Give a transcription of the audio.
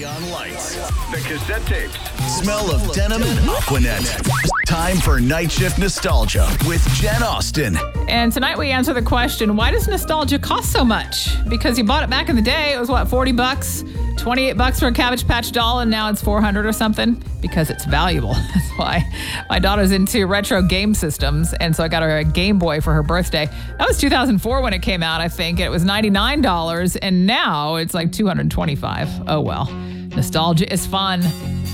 Neon lights. The cassette tapes. Smell of denim and Aquanet. Time for Night Shift Nostalgia with Jen Austen. And tonight we answer the question, why does nostalgia cost so much? Because you bought it back in the day, it was what, $40? $28 for a Cabbage Patch doll, and now it's $400 or something? Because it's valuable. That's why my daughter's into retro game systems, and so I got her a Game Boy for her birthday. That was 2004 when it came out, I think. It was $99, and now it's like $225. Oh well. Nostalgia is fun.